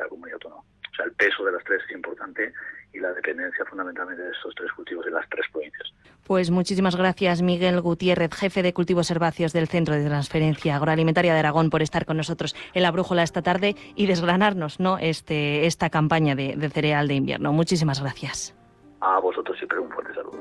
la comunidad autónoma. O sea, el peso de las tres es importante y la dependencia fundamentalmente de estos tres cultivos en las tres provincias. Pues muchísimas gracias, Miguel Gutiérrez, jefe de cultivos herbáceos del Centro de Transferencia Agroalimentaria de Aragón, por estar con nosotros en La Brújula esta tarde y desgranarnos, ¿no?, esta campaña de cereal de invierno. Muchísimas gracias. A vosotros siempre un fuerte saludo.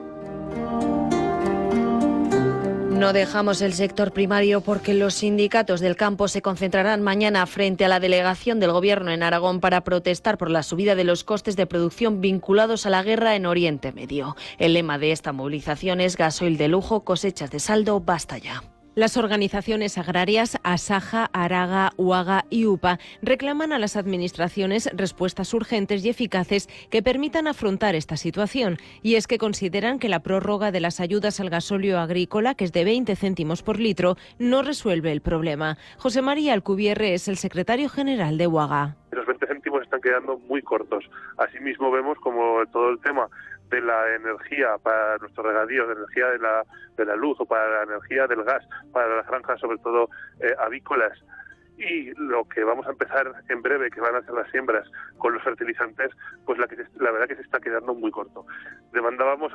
No dejamos el sector primario porque los sindicatos del campo se concentrarán mañana frente a la delegación del Gobierno en Aragón para protestar por la subida de los costes de producción vinculados a la guerra en Oriente Medio. El lema de esta movilización es gasoil de lujo, cosechas de saldo, basta ya. Las organizaciones agrarias Asaja, Araga, UAGA y UPA reclaman a las administraciones respuestas urgentes y eficaces que permitan afrontar esta situación. Y es que consideran que la prórroga de las ayudas al gasóleo agrícola, que es de 20 céntimos por litro, no resuelve el problema. José María Alcubierre es el secretario general de UAGA. Los 20 céntimos están quedando muy cortos. Asimismo vemos como todo el tema de la energía para nuestros regadíos, de energía de la luz o para la energía del gas, para las granjas, sobre todo avícolas, y lo que vamos a empezar en breve, que van a ser las siembras con los fertilizantes, pues la verdad que se está quedando muy corto. Demandábamos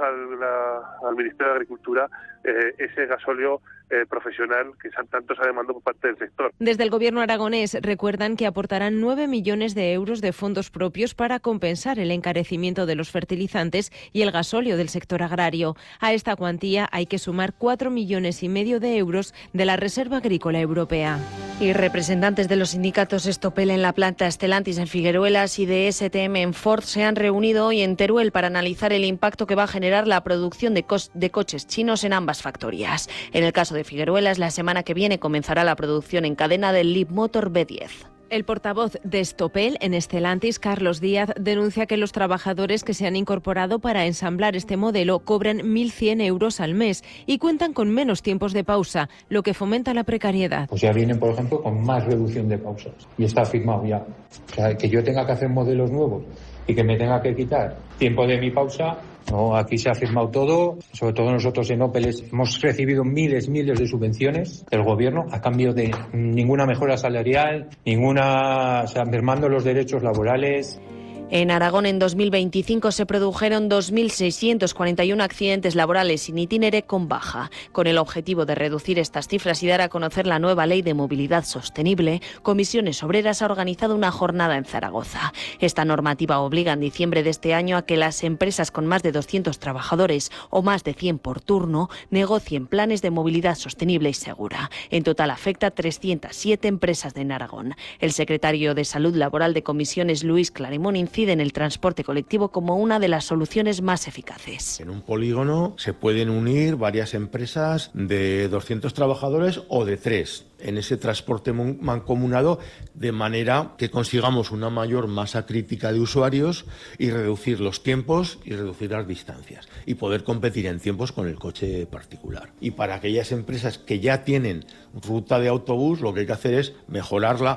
al Ministerio de Agricultura ese gasóleo profesional que tanto se ha demandado por parte del sector. Desde el Gobierno aragonés recuerdan que aportarán 9 millones de euros de fondos propios para compensar el encarecimiento de los fertilizantes y el gasóleo del sector agrario. A esta cuantía hay que sumar 4,5 millones de euros de la Reserva Agrícola Europea. Y representantes de los sindicatos Estopel en la planta Stellantis en Figueruelas y de STM en Ford se han reunido hoy en Teruel para analizar el impacto que va a generar la producción de coches chinos en ambas factorías. En el caso de Figueruelas, la semana que viene comenzará la producción en cadena del Leapmotor B10. El portavoz de Estopel en Stellantis, Carlos Díaz, denuncia que los trabajadores que se han incorporado para ensamblar este modelo cobran 1.100 euros al mes y cuentan con menos tiempos de pausa, lo que fomenta la precariedad. Pues ya vienen, por ejemplo, con más reducción de pausas y está firmado ya. O sea, que yo tenga que hacer modelos nuevos y que me tenga que quitar tiempo de mi pausa. No, aquí se ha firmado todo, sobre todo nosotros en Opel hemos recibido miles de subvenciones del gobierno a cambio de ninguna mejora salarial, mermando los derechos laborales. En Aragón, en 2025, se produjeron 2.641 accidentes laborales in itinere con baja. Con el objetivo de reducir estas cifras y dar a conocer la nueva Ley de Movilidad Sostenible, Comisiones Obreras ha organizado una jornada en Zaragoza. Esta normativa obliga en diciembre de este año a que las empresas con más de 200 trabajadores o más de 100 por turno negocien planes de movilidad sostenible y segura. En total afecta a 307 empresas en Aragón. El secretario de Salud Laboral de Comisiones, Luis Clarimón, incide en el transporte colectivo como una de las soluciones más eficaces. En un polígono se pueden unir varias empresas de 200 trabajadores o de 3 en ese transporte mancomunado, de manera que consigamos una mayor masa crítica de usuarios y reducir los tiempos y reducir las distancias y poder competir en tiempos con el coche particular. Y para aquellas empresas que ya tienen ruta de autobús, lo que hay que hacer es mejorarla.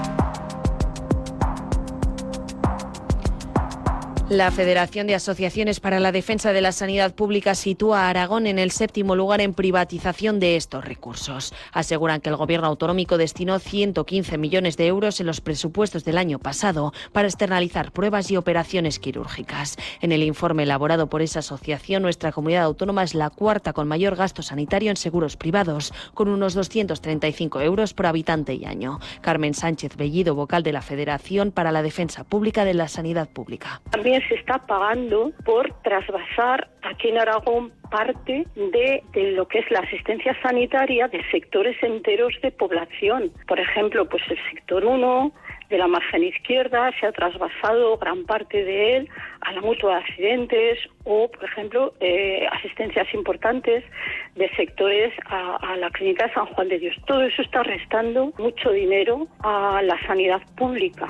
La Federación de Asociaciones para la Defensa de la Sanidad Pública sitúa a Aragón en el 7º lugar en privatización de estos recursos. Aseguran que el Gobierno autonómico destinó 115 millones de euros en los presupuestos del año pasado para externalizar pruebas y operaciones quirúrgicas. En el informe elaborado por esa asociación, nuestra comunidad autónoma es la cuarta con mayor gasto sanitario en seguros privados, con unos 235 euros por habitante y año. Carmen Sánchez Bellido, vocal de la Federación para la Defensa Pública de la Sanidad Pública. También se está pagando por trasvasar aquí en Aragón parte de lo que es la asistencia sanitaria de sectores enteros de población. Por ejemplo, pues el sector 1 de la margen izquierda se ha trasvasado gran parte de él a la mutua de accidentes o, por ejemplo, asistencias importantes de sectores a la clínica de San Juan de Dios. Todo eso está restando mucho dinero a la sanidad pública.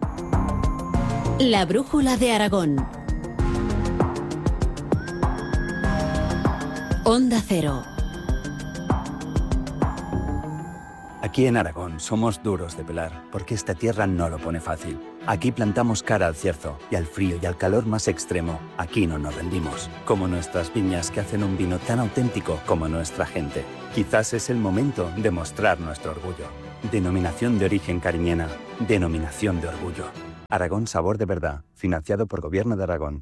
La Brújula de Aragón. Onda Cero. Aquí en Aragón somos duros de pelar, porque esta tierra no lo pone fácil. Aquí plantamos cara al cierzo y al frío y al calor más extremo. Aquí no nos rendimos, como nuestras viñas que hacen un vino tan auténtico como nuestra gente. Quizás es el momento de mostrar nuestro orgullo. Denominación de origen cariñena, denominación de orgullo. Aragón Sabor de Verdad, financiado por Gobierno de Aragón.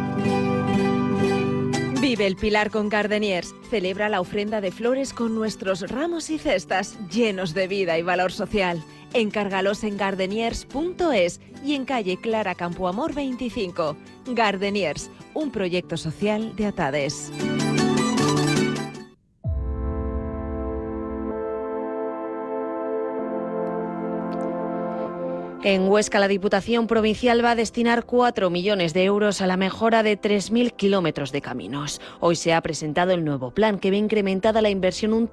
Vive el Pilar con Gardeniers. Celebra la ofrenda de flores con nuestros ramos y cestas llenos de vida y valor social. Encárgalos en gardeniers.es y en calle Clara Campoamor 25. Gardeniers, un proyecto social de Atades. En Huesca, la Diputación Provincial va a destinar 4 millones de euros a la mejora de 3.000 kilómetros de caminos. Hoy se ha presentado el nuevo plan, que ve incrementada la inversión un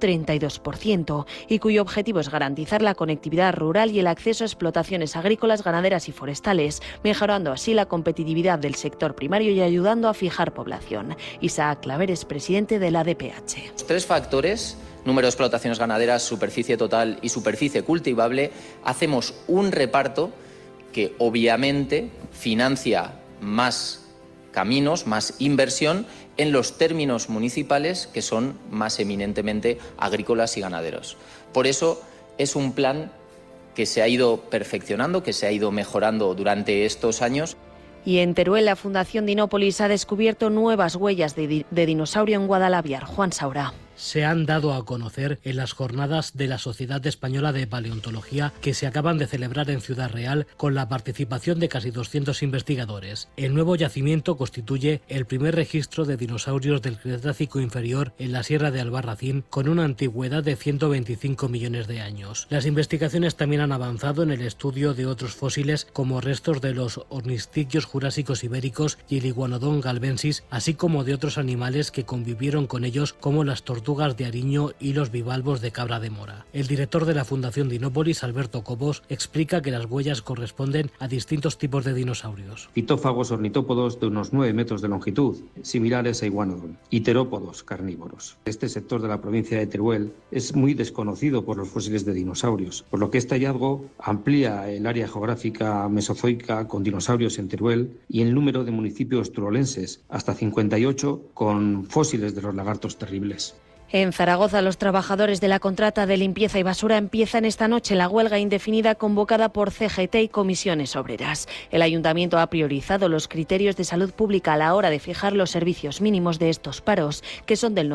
32% y cuyo objetivo es garantizar la conectividad rural y el acceso a explotaciones agrícolas, ganaderas y forestales, mejorando así la competitividad del sector primario y ayudando a fijar población. Isaac Claveres, presidente de la DPH. 3 factores: número de explotaciones ganaderas, superficie total y superficie cultivable, hacemos un reparto que obviamente financia más caminos, más inversión en los términos municipales, que son más eminentemente agrícolas y ganaderos. Por eso es un plan que se ha ido perfeccionando, que se ha ido mejorando durante estos años. Y en Teruel, la Fundación Dinópolis ha descubierto nuevas huellas de dinosaurio en Guadalaviar. Juan Saura. Se han dado a conocer en las jornadas de la Sociedad Española de Paleontología que se acaban de celebrar en Ciudad Real con la participación de casi 200 investigadores. El nuevo yacimiento constituye el primer registro de dinosaurios del Cretácico inferior en la Sierra de Albarracín, con una antigüedad de 125 millones de años. Las investigaciones también han avanzado en el estudio de otros fósiles, como restos de los ornistiquios jurásicos ibéricos y el Iguanodon galvensis, así como de otros animales que convivieron con ellos, como las tortugas de Ariño y los bivalvos de Cabra de Mora. El director de la Fundación Dinópolis, Alberto Cobos, explica que las huellas corresponden a distintos tipos de dinosaurios. Pitófagos ornitópodos de unos 9 metros de longitud, similares a Iguanodon, y terópodos carnívoros. Este sector de la provincia de Teruel es muy desconocido por los fósiles de dinosaurios, por lo que este hallazgo amplía el área geográfica mesozoica con dinosaurios en Teruel y el número de municipios turolenses, hasta 58, con fósiles de los lagartos terribles. En Zaragoza, los trabajadores de la contrata de limpieza y basura empiezan esta noche la huelga indefinida convocada por CGT y comisiones obreras. El ayuntamiento ha priorizado los criterios de salud pública a la hora de fijar los servicios mínimos de estos paros, que son del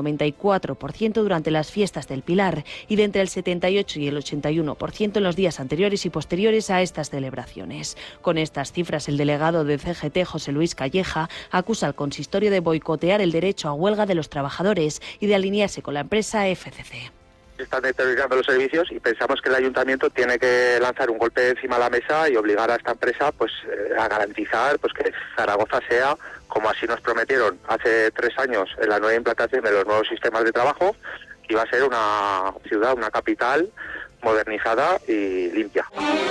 94% durante las fiestas del Pilar y de entre el 78 y el 81% en los días anteriores y posteriores a estas celebraciones. Con estas cifras, el delegado de CGT, José Luis Calleja, acusa al consistorio de boicotear el derecho a huelga de los trabajadores y de alinearse con la empresa FCC. Están deteriorando los servicios y pensamos que el ayuntamiento tiene que lanzar un golpe encima de la mesa y obligar a esta empresa a garantizar que Zaragoza sea, como así nos prometieron hace 3 años en la nueva implantación de los nuevos sistemas de trabajo, que iba a ser una ciudad, una capital modernizada y limpia.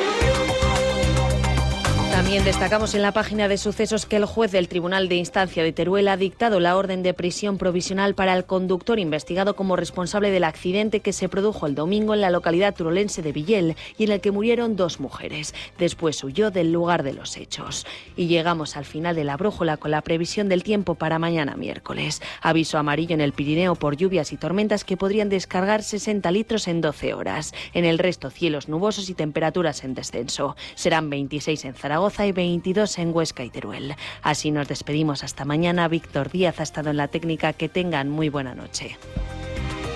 También destacamos en la página de sucesos que el juez del Tribunal de Instancia de Teruel ha dictado la orden de prisión provisional para el conductor investigado como responsable del accidente que se produjo el domingo en la localidad turolense de Villel y en el que murieron 2 mujeres. Después huyó del lugar de los hechos. Y llegamos al final de la brújula con la previsión del tiempo para mañana miércoles. Aviso amarillo en el Pirineo por lluvias y tormentas que podrían descargar 60 litros en 12 horas. En el resto, cielos nubosos y temperaturas en descenso. Serán 26 en Zaragoza y 22 en Huesca y Teruel. Así nos despedimos hasta mañana. Víctor Díaz ha estado en la técnica. Que tengan muy buena noche.